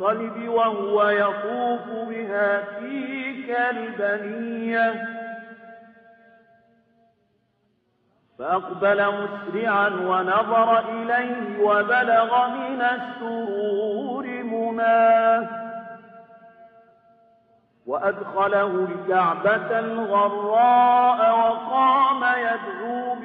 الصلب وهو يطوف بها في كالبنية فأقبل مسرعا ونظر إليه وبلغ من السرور مناه وأدخله الكعبة الغراء وقام يدعو